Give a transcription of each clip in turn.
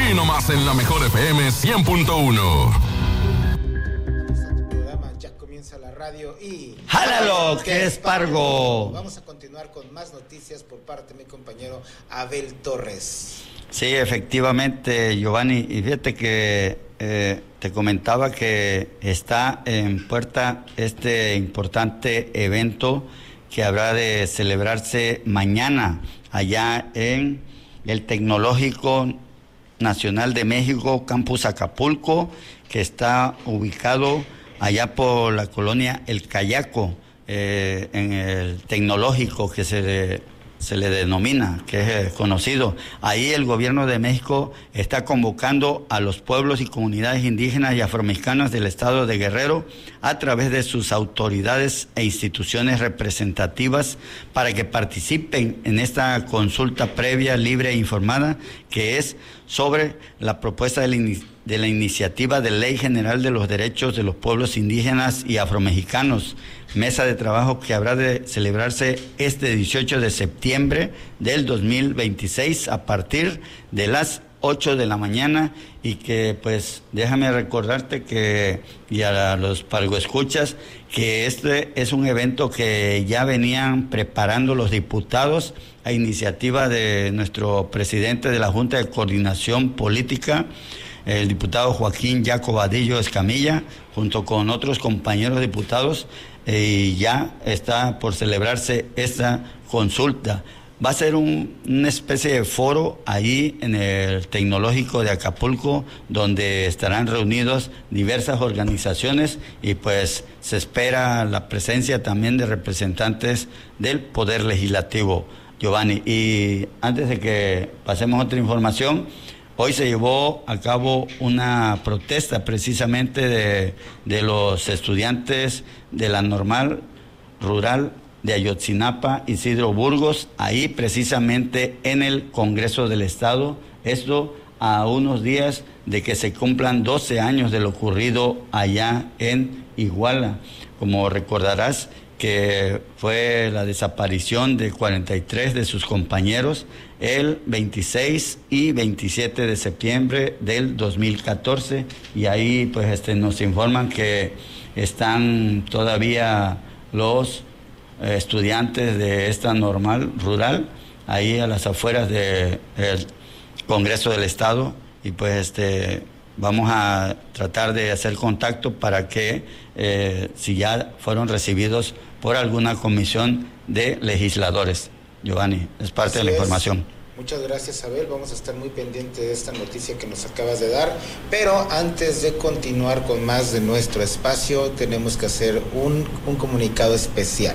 aquí nomás en la Mejor FM 100.1. Ya comienza la radio y... ¡Jálalo, que es pargo! Vamos a continuar con más noticias por parte de mi compañero Abel Torres. Sí, efectivamente, Giovanni, y fíjate que te comentaba que está en puerta este importante evento que habrá de celebrarse mañana allá en el Tecnológico Nacional de México, Campus Acapulco, que está ubicado allá por la colonia El Cayaco, en el Tecnológico que se le denomina, que es conocido. Ahí el gobierno de México está convocando a los pueblos y comunidades indígenas y afromexicanas del estado de Guerrero a través de sus autoridades e instituciones representativas para que participen en esta consulta previa, libre e informada, que es sobre la propuesta de la iniciativa de Ley General de los Derechos de los Pueblos Indígenas y Afromexicanos, mesa de trabajo que habrá de celebrarse este 18 de septiembre del 2026 a partir de las 8 de la mañana, y que pues déjame recordarte que, y a los pargoescuchas, que este es un evento que ya venían preparando los diputados a iniciativa de nuestro presidente de la Junta de Coordinación Política, el diputado Joaquín Jaco Vadillo Escamilla, junto con otros compañeros diputados, y ya está por celebrarse esta consulta. Va a ser una especie de foro ahí en el Tecnológico de Acapulco, donde estarán reunidos diversas organizaciones, y pues se espera la presencia también de representantes del Poder Legislativo, Giovanni. Y antes de que pasemos a otra información, hoy se llevó a cabo una protesta precisamente de los estudiantes de la Normal Rural de Ayotzinapa, Isidro Burgos, ahí precisamente en el Congreso del Estado. Esto a unos días de que se cumplan 12 años de lo ocurrido allá en Iguala. Como recordarás, que fue la desaparición de 43 de sus compañeros el 26 y 27 de septiembre del 2014, y ahí pues nos informan que están todavía los estudiantes de esta Normal Rural ahí a las afueras del Congreso del Estado, y pues vamos a tratar de hacer contacto para que si ya fueron recibidos por alguna comisión de legisladores. Giovanni, es parte de la información. Muchas gracias, Abel. Vamos a estar muy pendientes de esta noticia que nos acabas de dar. Pero antes de continuar con más de nuestro espacio, tenemos que hacer un comunicado especial.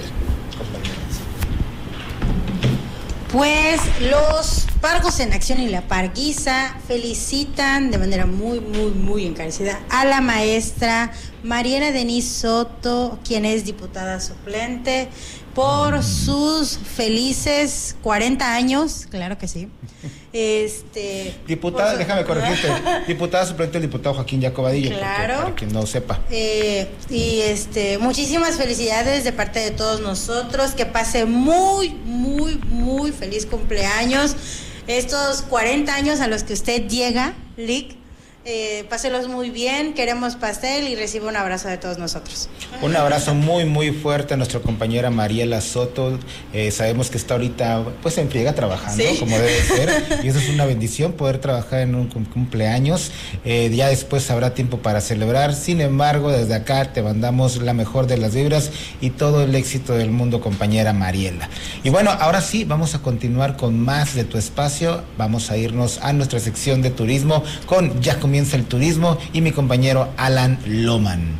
Pues los Pargos en Acción y la Parguisa felicitan de manera muy encarecida a la maestra Mariana Denise Soto, quien es diputada suplente, por sus felices 40 años, claro que sí. Diputada, déjame corregirte, diputada suplente del diputado Joaquín Jaco Vadillo, claro, para quien no sepa. Muchísimas felicidades de parte de todos nosotros, que pase muy feliz cumpleaños, estos 40 años a los que usted llega, Lick. Páselos muy bien, queremos pastel y reciba un abrazo de todos nosotros. Un abrazo muy fuerte a nuestra compañera Mariela Soto. Sabemos que está ahorita pues en friega trabajando, ¿sí?, como debe ser, y eso es una bendición, poder trabajar en un cumpleaños. Ya después habrá tiempo para celebrar. Sin embargo, desde acá te mandamos la mejor de las vibras y todo el éxito del mundo, compañera Mariela. Y bueno, ahora sí, vamos a continuar con más de tu espacio. Vamos a irnos a nuestra sección de turismo con Ya Comienza el Turismo y mi compañero Alan Loman.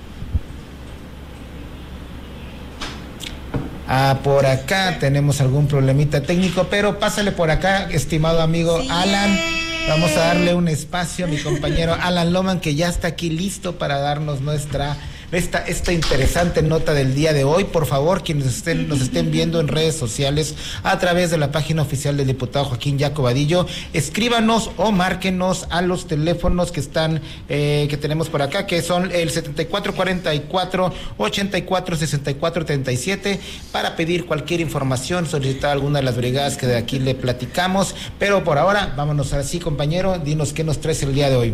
Por acá tenemos algún problemita técnico, pero pásale por acá, estimado amigo, sí, Alan. Vamos a darle un espacio a mi compañero Alan Loman, que ya está aquí listo para darnos nuestra esta interesante nota del día de hoy. Por favor, quienes nos estén viendo en redes sociales a través de la página oficial del diputado Joaquín Yaco Vadillo, escríbanos o márquenos a los teléfonos que están, que tenemos por acá, que son el 7444-846437, para pedir cualquier información, solicitar alguna de las brigadas que de aquí le platicamos. Pero por ahora, vámonos así, compañero, dinos qué nos traes el día de hoy.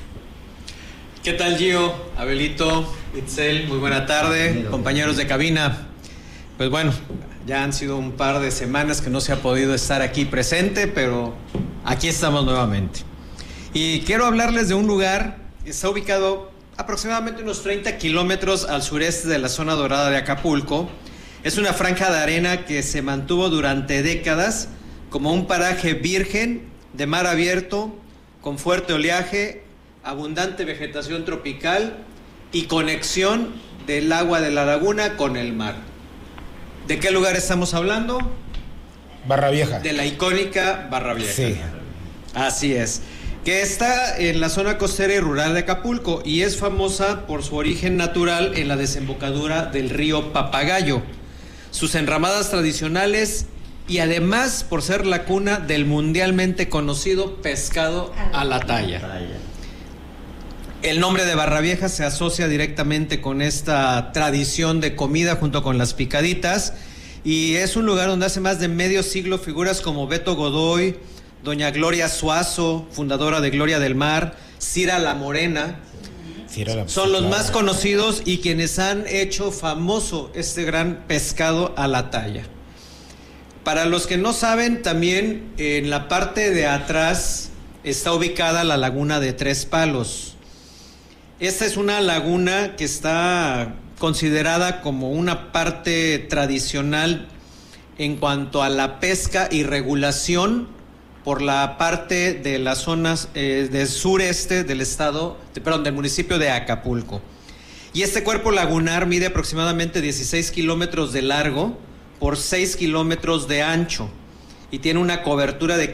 ¿Qué tal, Gio, Abelito, Itzel? Muy buena tarde, compañeros de cabina. Pues bueno, ya han sido un par de semanas que no se ha podido estar aquí presente, pero aquí estamos nuevamente. Y quiero hablarles de un lugar que está ubicado aproximadamente unos 30 kilómetros al sureste de la zona dorada de Acapulco. Es una franja de arena que se mantuvo durante décadas como un paraje virgen de mar abierto, con fuerte oleaje, abundante vegetación tropical y conexión del agua de la laguna con el mar. ¿De qué lugar estamos hablando? Barra Vieja. De la icónica Barra Vieja. Sí. Así es. Que está en la zona costera y rural de Acapulco y es famosa por su origen natural en la desembocadura del río Papagayo, sus enramadas tradicionales y además por ser la cuna del mundialmente conocido pescado a la talla. El nombre de Barra Vieja se asocia directamente con esta tradición de comida junto con las picaditas, y es un lugar donde hace más de medio siglo figuras como Beto Godoy, doña Gloria Suazo, fundadora de Gloria del Mar, Cira la Morena, son los más conocidos y quienes han hecho famoso este gran pescado a la talla. Para los que no saben, también en la parte de atrás está ubicada la laguna de Tres Palos. Esta es una laguna que está considerada como una parte tradicional en cuanto a la pesca y regulación por la parte de las zonas del sureste del del municipio de Acapulco. Y este cuerpo lagunar mide aproximadamente 16 kilómetros de largo por 6 kilómetros de ancho y tiene una cobertura de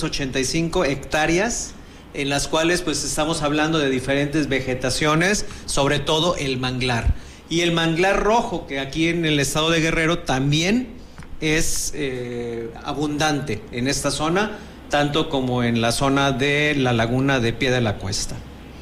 585 hectáreas, en las cuales pues estamos hablando de diferentes vegetaciones, sobre todo el manglar. Y el manglar rojo, que aquí en el estado de Guerrero también es abundante en esta zona, tanto como en la zona de la laguna de Pie de la Cuesta.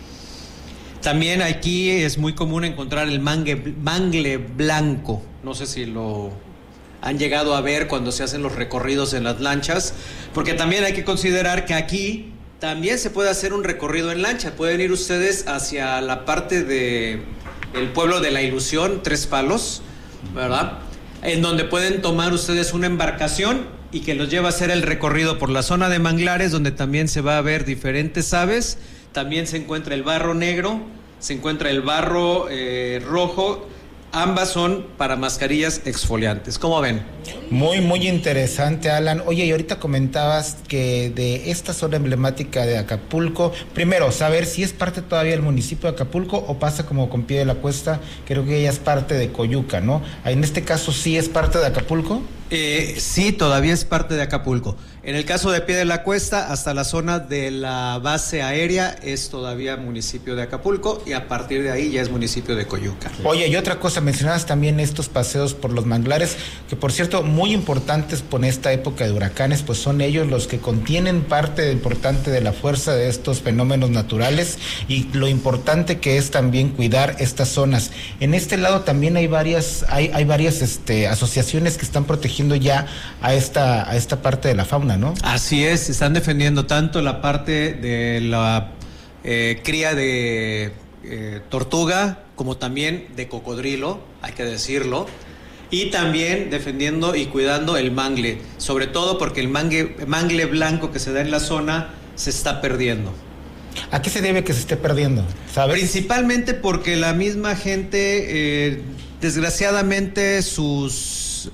También aquí es muy común encontrar el mangle blanco. No sé si lo han llegado a ver cuando se hacen los recorridos en las lanchas, porque también hay que considerar que aquí también se puede hacer un recorrido en lancha. Pueden ir ustedes hacia la parte de el pueblo de la Ilusión, Tres Palos, ¿verdad? En donde pueden tomar ustedes una embarcación y que los lleva a hacer el recorrido por la zona de manglares, donde también se va a ver diferentes aves. También se encuentra el barro negro, se encuentra el barro rojo. Ambas son para mascarillas exfoliantes. ¿Cómo ven? Muy, muy interesante, Alan. Oye, y ahorita comentabas que de esta zona emblemática de Acapulco, primero, saber si es parte todavía del municipio de Acapulco o pasa como con Pie de la Cuesta, creo que ella es parte de Coyuca, ¿no? En este caso, ¿sí es parte de Acapulco? Sí, todavía es parte de Acapulco. En el caso de Pie de la Cuesta, hasta la zona de la base aérea es todavía municipio de Acapulco y a partir de ahí ya es municipio de Coyuca. Oye, y otra cosa, mencionabas también estos paseos por los manglares, que por cierto, muy importantes por esta época de huracanes, pues son ellos los que contienen parte importante de la fuerza de estos fenómenos naturales y lo importante que es también cuidar estas zonas. En este lado también hay varias asociaciones que están protegiendo ya a esta parte de la fauna, ¿no? Así es, están defendiendo tanto la parte de la cría de tortuga como también de cocodrilo, hay que decirlo, y también defendiendo y cuidando el mangle, sobre todo porque el mangle blanco que se da en la zona se está perdiendo. ¿A qué se debe que se esté perdiendo? ¿Sabes? Principalmente porque la misma gente, desgraciadamente, sus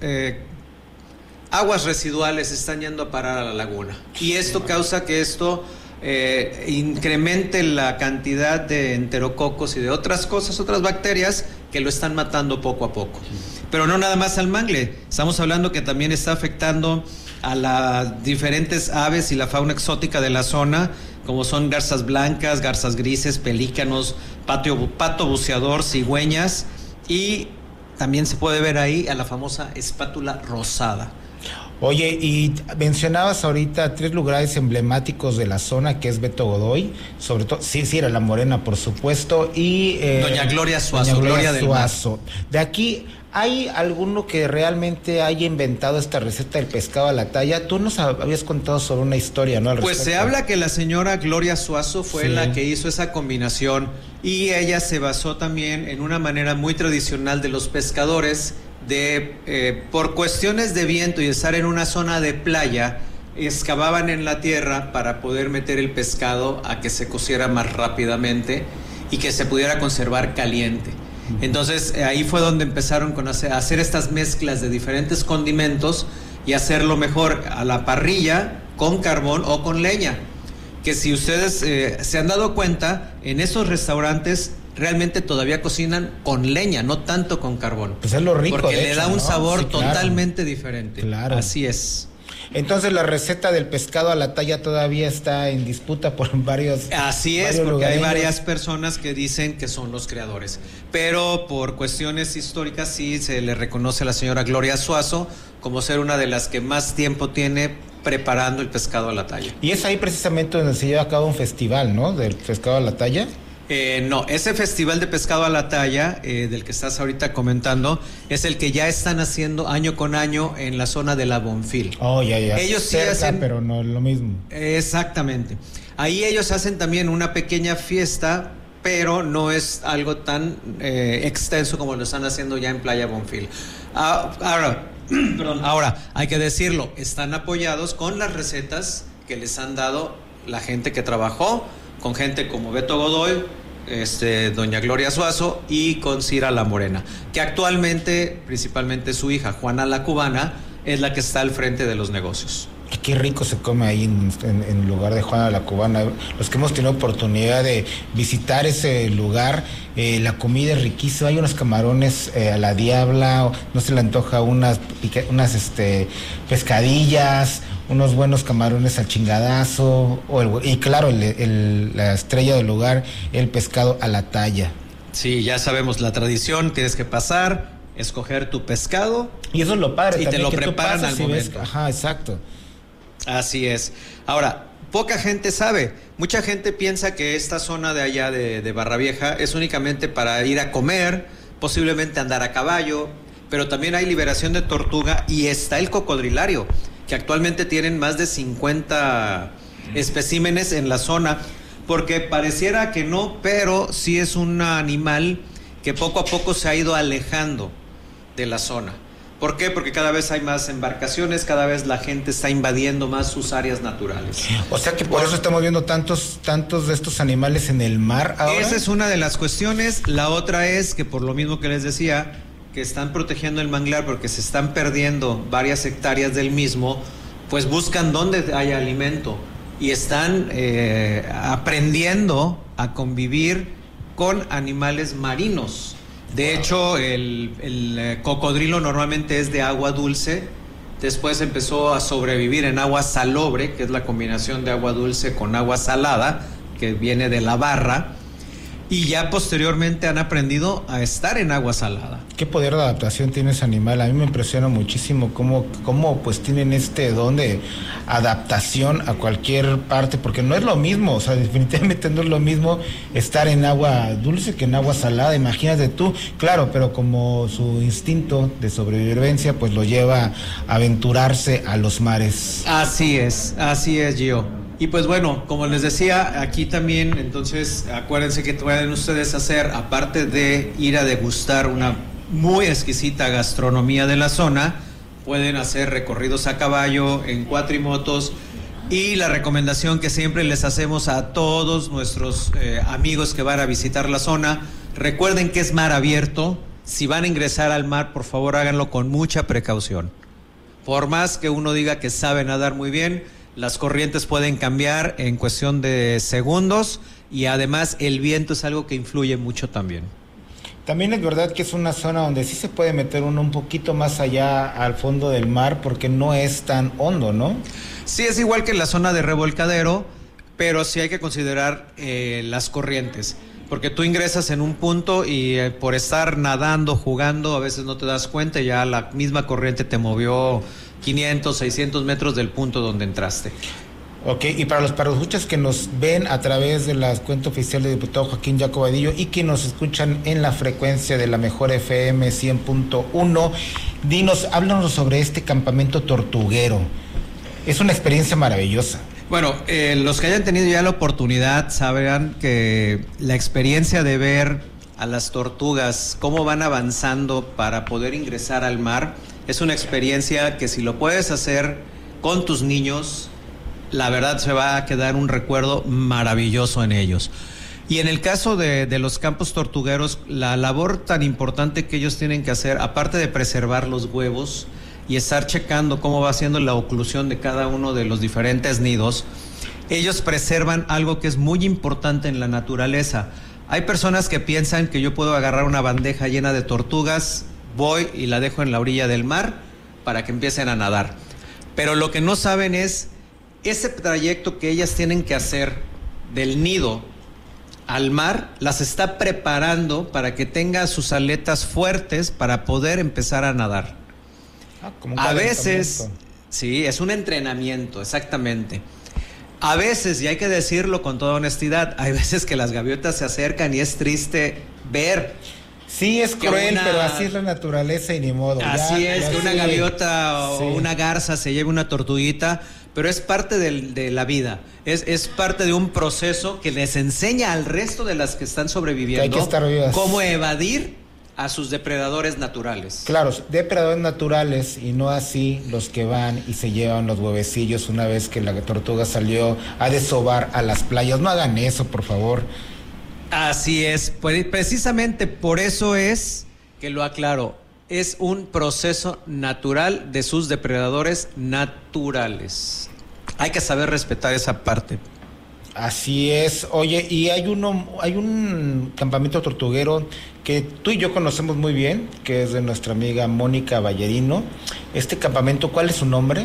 aguas residuales están yendo a parar a la laguna. Y esto causa que esto incremente la cantidad de enterococos y de otras cosas, otras bacterias que lo están matando poco a poco. Pero no nada más al mangle, estamos hablando que también está afectando a las diferentes aves y la fauna exótica de la zona, como son garzas blancas, garzas grises, pelícanos, pato buceador, cigüeñas, y también se puede ver ahí a la famosa espátula rosada. Oye, y mencionabas ahorita 3 lugares emblemáticos de la zona, que es Beto Godoy, sobre todo, sí, era La Morena, por supuesto, y Doña Gloria Suazo, Gloria del Mar. De aquí, ¿hay alguno que realmente haya inventado esta receta del pescado a la talla? Tú nos habías contado sobre una historia, ¿no? Pues se habla que la señora Gloria Suazo fue sí. la que hizo esa combinación, y ella se basó también en una manera muy tradicional de los pescadores por cuestiones de viento y estar en una zona de playa, excavaban en la tierra para poder meter el pescado a que se cociera más rápidamente y que se pudiera conservar caliente. Entonces ahí fue donde empezaron a hacer estas mezclas de diferentes condimentos y hacerlo mejor a la parrilla, con carbón o con leña. Que si ustedes se han dado cuenta, en esos restaurantes realmente todavía cocinan con leña, no tanto con carbón. Pues es lo rico, porque de le hecho, da un ¿no? sabor Sí, claro. totalmente diferente. Claro. Así es. Entonces la receta del pescado a la talla todavía está en disputa por varios. Así es, varios porque lugareños. hay varias personas que dicen que son los creadores. Pero por cuestiones históricas sí se le reconoce a la señora Gloria Suazo como ser una de las que más tiempo tiene preparando el pescado a la talla. Y es ahí precisamente donde se lleva a cabo un festival, ¿no? Del pescado a la talla. No, ese festival de pescado a la talla, del que estás ahorita comentando, es el que ya están haciendo año con año en la zona de la Bonfil. Oh, ya. Ellos sí cerca, hacen, pero no lo mismo. Exactamente. Ahí ellos hacen también una pequeña fiesta, pero no es algo tan extenso como lo están haciendo ya en Playa Bonfil. Ahora, hay que decirlo, están apoyados con las recetas que les han dado la gente que trabajó, con gente como Beto Godoy, doña Gloria Suazo y con Cira La Morena, que actualmente, principalmente su hija, Juana la Cubana, es la que está al frente de los negocios. Qué rico se come ahí en lugar de Juana la Cubana. Los que hemos tenido oportunidad de visitar ese lugar, la comida es riquísima. Hay unos camarones a la diabla, no se le antoja unas pescadillas, unos buenos camarones al chingadazo, y claro, la estrella del lugar, el pescado a la talla. Sí, ya sabemos la tradición, tienes que pasar, escoger tu pescado. Y eso es lo padre, y también, te lo que preparan al momento. Ves, ajá, exacto. Así es. Ahora, poca gente sabe. Mucha gente piensa que esta zona de allá de Barra Vieja es únicamente para ir a comer, posiblemente andar a caballo, pero también hay liberación de tortuga y está el cocodrilario, que actualmente tienen más de 50 especímenes en la zona, porque pareciera que no, pero sí es un animal que poco a poco se ha ido alejando de la zona. ¿Por qué? Porque cada vez hay más embarcaciones, cada vez la gente está invadiendo más sus áreas naturales. O sea que por eso estamos viendo tantos de estos animales en el mar ahora. Esa es una de las cuestiones. La otra es que, por lo mismo que les decía, que están protegiendo el manglar porque se están perdiendo varias hectáreas del mismo, pues buscan dónde haya alimento y están aprendiendo a convivir con animales marinos. De hecho, el cocodrilo normalmente es de agua dulce, después empezó a sobrevivir en agua salobre, que es la combinación de agua dulce con agua salada, que viene de la barra, y ya posteriormente han aprendido a estar en agua salada. ¿Qué poder de adaptación tiene ese animal? A mí me impresiona muchísimo cómo pues tienen este don de adaptación a cualquier parte, porque no es lo mismo, o sea, definitivamente no es lo mismo estar en agua dulce que en agua salada, imagínate tú, claro, pero como su instinto de sobrevivencia pues lo lleva a aventurarse a los mares. Así es, Gio. Y pues bueno, como les decía, aquí también, entonces, acuérdense que pueden ustedes hacer, aparte de ir a degustar una muy exquisita gastronomía de la zona, pueden hacer recorridos a caballo, en cuatrimotos, y la recomendación que siempre les hacemos a todos nuestros amigos que van a visitar la zona, recuerden que es mar abierto. Si van a ingresar al mar, por favor háganlo con mucha precaución. Por más que uno diga que sabe nadar muy bien, las corrientes pueden cambiar en cuestión de segundos y además el viento es algo que influye mucho también. También es verdad que es una zona donde sí se puede meter uno un poquito más allá al fondo del mar porque no es tan hondo, ¿no? Sí, es igual que en la zona de Revolcadero, pero sí hay que considerar las corrientes, porque tú ingresas en un punto y por estar nadando, jugando, a veces no te das cuenta, ya la misma corriente te movió 500, 600 metros del punto donde entraste. Ok, y para los escuchas que nos ven a través de la cuenta oficial del diputado Joaquín Jacobadillo y que nos escuchan en la frecuencia de la mejor FM 100.1, háblanos sobre este campamento tortuguero. Es una experiencia maravillosa. Bueno, los que hayan tenido ya la oportunidad sabrán que la experiencia de ver a las tortugas, cómo van avanzando para poder ingresar al mar, es una experiencia que si lo puedes hacer con tus niños, la verdad se va a quedar un recuerdo maravilloso en ellos. Y en el caso de los campos tortugueros, la labor tan importante que ellos tienen que hacer, aparte de preservar los huevos y estar checando cómo va haciendo la oclusión de cada uno de los diferentes nidos, ellos preservan algo que es muy importante en la naturaleza. Hay personas que piensan que yo puedo agarrar una bandeja llena de tortugas, voy y la dejo en la orilla del mar para que empiecen a nadar. Pero lo que no saben es ese trayecto que ellas tienen que hacer del nido al mar, las está preparando para que tenga sus aletas fuertes para poder empezar a nadar. A veces, sí, es un entrenamiento, exactamente. A veces, y hay que decirlo con toda honestidad, hay veces que las gaviotas se acercan y es triste ver. Sí, es cruel, pero así es la naturaleza y ni modo. Así es, que una gaviota o una garza se lleve una tortuguita, pero es parte de la vida, es parte de un proceso que les enseña al resto de las que están sobreviviendo que hay que estar vivas. Cómo evadir a sus depredadores naturales. Claro, depredadores naturales y no así los que van y se llevan los huevecillos una vez que la tortuga salió a desovar a las playas. No hagan eso, por favor. Así es, pues precisamente por eso es que lo aclaro. Es un proceso natural de sus depredadores naturales. Hay que saber respetar esa parte. Así es. Oye, y hay un campamento tortuguero que tú y yo conocemos muy bien, que es de nuestra amiga Mónica Ballerino. Este campamento, ¿cuál es su nombre?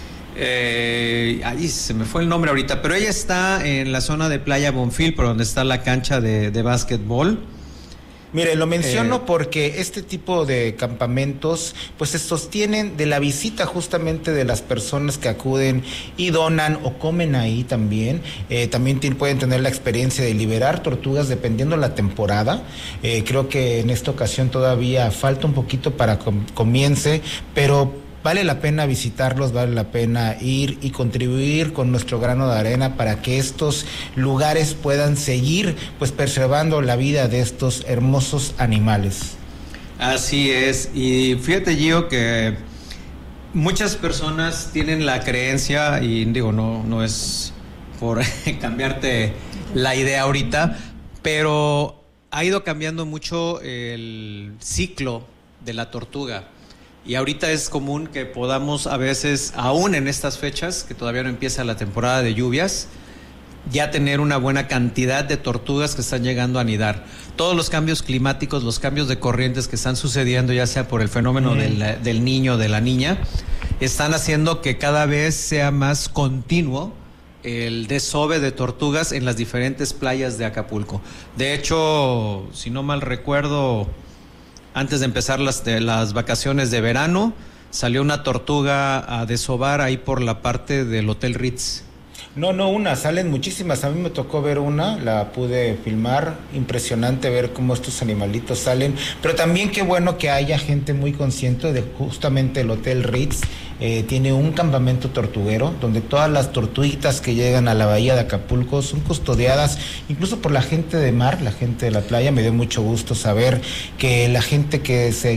Ahí se me fue el nombre ahorita, pero ella está en la zona de Playa Bonfil, por donde está la cancha de básquetbol. Mire, lo menciono porque este tipo de campamentos pues se sostienen de la visita justamente de las personas que acuden y donan o comen ahí también. También pueden tener la experiencia de liberar tortugas dependiendo la temporada. Creo que en esta ocasión todavía falta un poquito para comience, pero vale la pena visitarlos, vale la pena ir y contribuir con nuestro grano de arena para que estos lugares puedan seguir pues preservando la vida de estos hermosos animales. Así es, y fíjate, Gio, que muchas personas tienen la creencia, y digo, no es por cambiarte la idea ahorita, pero ha ido cambiando mucho el ciclo de la tortuga. Y ahorita es común que podamos a veces, aún en estas fechas, que todavía no empieza la temporada de lluvias, ya tener una buena cantidad de tortugas que están llegando a anidar. Todos los cambios climáticos, los cambios de corrientes que están sucediendo, ya sea por el fenómeno del niño o de la niña, están haciendo que cada vez sea más continuo el desove de tortugas en las diferentes playas de Acapulco. De hecho, si no mal recuerdo, antes de empezar las vacaciones de verano, salió una tortuga a desovar ahí por la parte del Hotel Ritz. No, salen muchísimas. A mí me tocó ver una, la pude filmar, impresionante ver cómo estos animalitos salen, pero también qué bueno que haya gente muy consciente de justamente el Hotel Ritz. Tiene un campamento tortuguero donde todas las tortuguitas que llegan a la bahía de Acapulco son custodiadas incluso por la gente de mar, la gente de la playa. Me dio mucho gusto saber que la gente que se